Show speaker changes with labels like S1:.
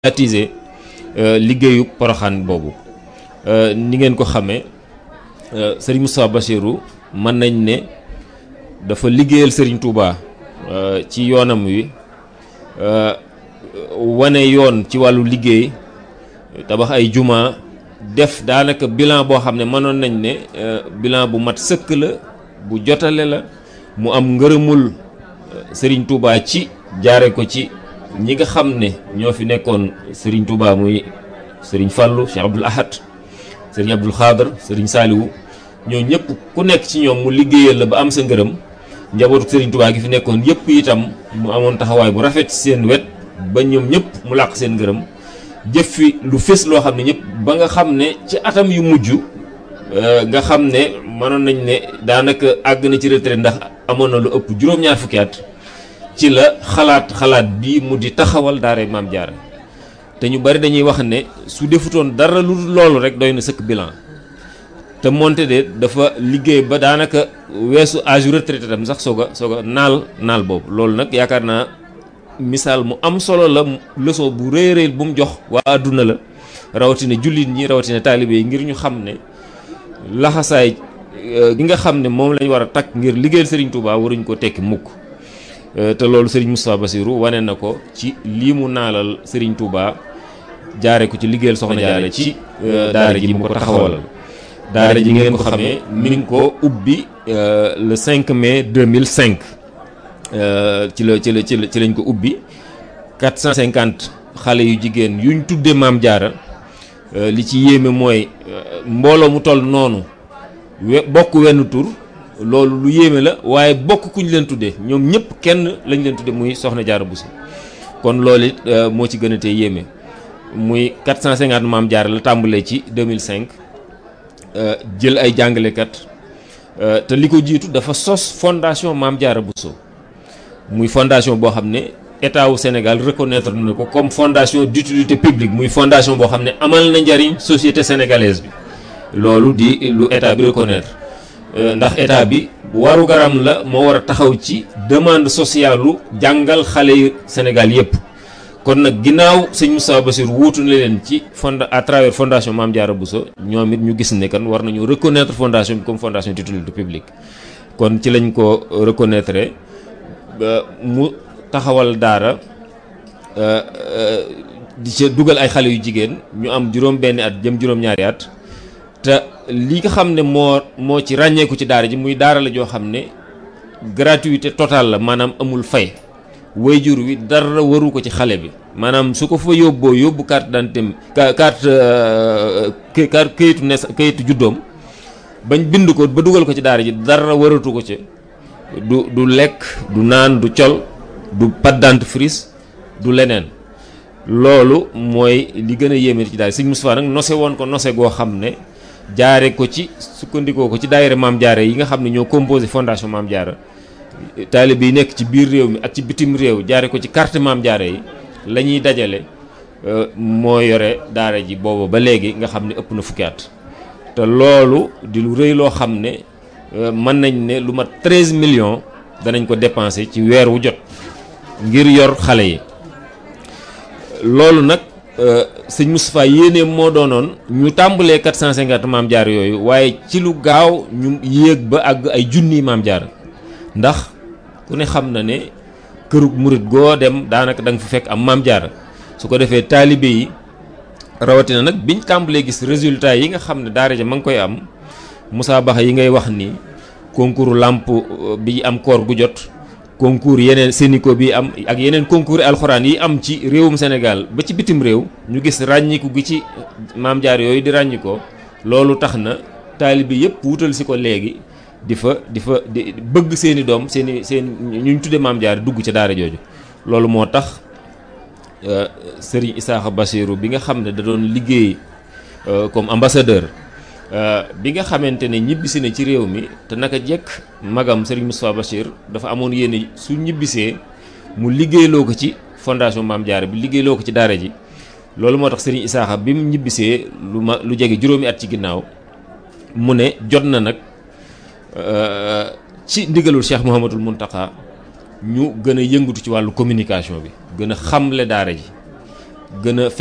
S1: médiatiser liggéeyu Porokhane boobu ni ngeen ko xamee Serigne Moustapha Bassirou mën nañ ne dafa liggéeyal Serigne Touba ci yoonam wi wane yoon ci wàllu liggéey tabax ay juma def daanaka bilan boo xam ne mënoon nañ ne bilan bu mat sëkk la bu jotale la mu am ngërëmul Serigne Touba ci jaare ko ci ñi nga xam ne ñoo fi nekkoon Serigne Touba muy Serigne Fallou Cheikh Abdoul Ahad Serigne Abdoul Khadr Serigne Saliou ñoo ñëpp ku nekk ci ñoom mu liggéeyal la ba am sa ngërëm njabootu Serigne Touba gi fi nekkoon yëpp itam mu amoon taxawaay bu rafet ci seen wet ba ñoom ñëpp mu làq seen ngërëm jëf fi lu fés loo xam ne ñëpp ba nga xam ne ci atam yu mujj nga xam ne mënoon nañ ne daanaka àgg na ci retraite ndax amoon na lu ëpp juróom-ñaar fukki at ci la xalaat bi mu di taxawal daara Maam Jaara te ñu bari dañuy wax ne su defutoon dara lu loolu rek doy na sëkk bilan te moonte de dafa liggéey ba daanaka weesu âge retraité tam sax soog a naal boobu loolu nag yaakaar naa misaal mu am solo la leçon bu rëy rëy bu mu jox waa àdduna la rawatina jullit ñi rawatina taalibe yi ngir ñu xam ne laxasaay gi nga xam ne moom lañ war a takk ngir liggéeyal Serigne Touba waruñ ko tekki mukk te loolu Serigne Moustapha Bassirou wane na ko ci lii mu naalal Serigne Touba jaare ko ci liggéeyal Soxna Jaara ci daara ji mu ko taxawalal daara ji ngeen ko xamee mi ngi ko ubbi le 5 mai 2005 ci lañ ko ubbi 450 xale yu jigéen yuñ tuddee Maam Jaara li ci yéeme mooy mbooloo mu toll noonu bokk wenn tur loolu lu yéeme la waaye bokk kuñ leen tuddee ñoom ñëpp kenn lañ leen tuddee muy Soxna Jaara Bousso kon loolu it moo ci gën a tee yéeme muy 450 Maam Jaara la tàmbalee ci 2005 jël ay jàngalekat te li ko jiitu dafa sos fondation Maam Jaara Bousso muy fondation boo xam ne état wu Sénégal reconnaître na ko comme fondation d'utilité publique muy fondation boo xam ne amal na njariñ société sénégalaise bi loolu di lu état bi reconnaître ndax état bi waru garam la moo war a taxaw ci demande sociale lu jàngal xale yu Sénégal yépp kon nag ginnaaw sëñ Moustapha Bassirou wuutu na leen ci à travers fondation Maam Jaara Bousso ñoom it ñu gis ne kan war nañu reconnaître fondation bi comme fondation d'utilité publique kon ci lañ ko reconnaître mu taxawal daara di ca dugal ay xale yu jigéen ñu am juróom benni at jëm juróom-ñaari at te li nga xam ne moo ci ràññeeku ci daara ji muy daara la joo xam ne gratuité totale la maanaam amul fay wayjur wi dara waru ko ci xale bi maanaam su ko fa yóbbu carte d'identité kayitu juddoom bañ bind ko ba dugal ko ci daara ji dara waratu ko ci du lekk du naan du col du pâte dentifrice du leneen loolu mooy li gën a yéeme ci daara Sëñ Moustapha nag nose woon ko nose goo xam ne jaare ko ci sukkandikoo ko ci daayira Maam Jaara yi nga xam ne ñoo composé fondation Maam Jaara taalibe yi nekk ci biir réew mi ak ci bitim réew jaare ko ci carte Maam Jaara yi la ñuy dajale moo yore daara ji booba ba léegi nga xam ne ëpp na fukki at te loolu di lu rëy loo xam ne mën nañ ne lu mat 13 millions danañ ko dépenser ci weer wu jot ngir yor xale yi loolu nag sëñ Moustapha yéene moo doonoon ñu tàmbalee 450 Maam Jaara yooyu waaye ci lu gaaw ñu yéeg ba àgg ay junniy Maam Jaara ndax ku ne xam na ne kërug murit goo dem daanaka da nga fa fekk am Maam Jaara su ko defee taalibe yi rawatina nag biñ tàmbalee gis résultat yi nga xam ne daara ja ma ngi koy am musaabaxa yi ngay wax ni concours làmp bi am koor gu jot concours yeneen Sénico bi am ak yeneen concours alxuraan yi am ci réewum Sénégal ba ci bitim réew ñu gis ràññiku gi ci Maam Jaara yooyu di ràññikoo loolu tax na taalibe yëpp wutal si ko léegi di bëgg seeni doom seen ñu tudde Maam Jaara dugg ca daara jooju loolu moo tax Serigne Issakha Bassirou bi nga xam ne da doon liggéey comme ambassadeur bi nga xamante ne ñibbisi na ci réew mi te naka jekk magam Serigne Moustapha Bassirou dafa amoon yéene su ñibbisee mu liggéeyloo ko ci fondation Maam Jaara bi liggéeyloo ko ci daara ji loolu moo tax Serigne Issakha bi mu ñibbisee lu jege juróomi at ci ginnaaw mu ne jot na nag ci ndigalul Cheikh Mouhamadoul Mountakha ñu gën a yëngatu ci wàllu communication bi gën a xamle daara ji gën a